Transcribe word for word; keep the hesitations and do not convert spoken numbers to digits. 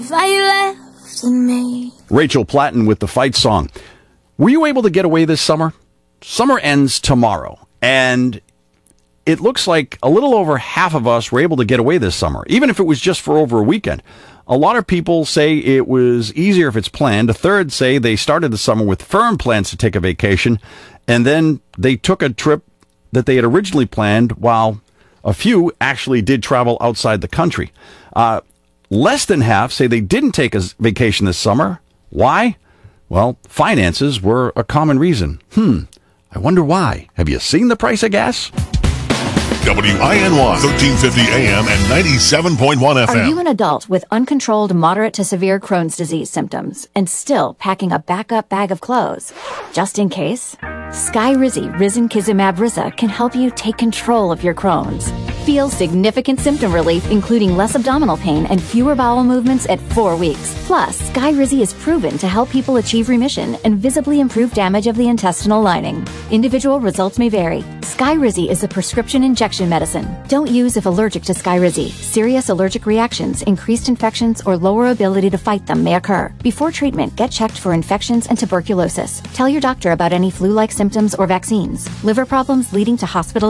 Rachel Platten with the fight song. Were you able to get away this summer? Summer ends tomorrow, and it looks like a little over half of us were able to get away this summer, even if it was just for over a weekend. A lot of people say it was easier if it's planned. A third say they started the summer with firm plans to take a vacation, and then they took a trip that they had originally planned, while a few actually did travel outside the country. Uh, less than half say they didn't take a vacation this summer. Why? Well, finances were a common reason. Hmm, I wonder why. Have you seen the price of gas? W I N Y, thirteen fifty A M and ninety-seven point one F M. Are you an adult with uncontrolled moderate to severe Crohn's disease symptoms and still packing a backup bag of clothes? Just in case? Skyrizi Risankizumab Riza can help you take control of your Crohn's. Feel significant symptom relief, including less abdominal pain and fewer bowel movements at four weeks. Plus, Skyrizi is proven to help people achieve remission and visibly improve damage of the intestinal lining. Individual results may vary. Skyrizi is a prescription injection medicine. Don't use if allergic to Skyrizi. Serious allergic reactions, increased infections, or lower ability to fight them may occur. Before treatment, get checked for infections and tuberculosis. Tell your doctor about any flu-like symptoms or vaccines. Liver problems leading to hospital